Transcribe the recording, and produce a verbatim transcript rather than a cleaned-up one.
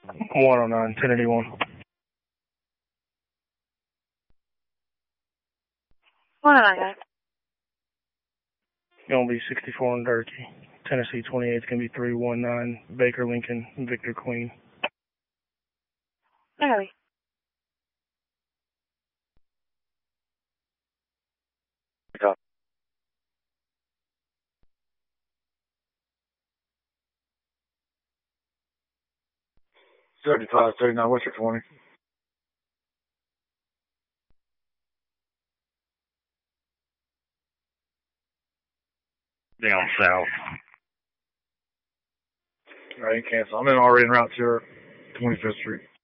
one oh nine, ten eighty-one. one oh nine, guys. Gonna be sixty-four in Durkee. Tennessee twenty-eight is gonna be three one nine, Baker Lincoln, Victor Queen. Okay. Copy. seventy-five, thirty-nine, what's your twenty? Down south. All right, cancel. I'm in already in route to twenty-fifth Street.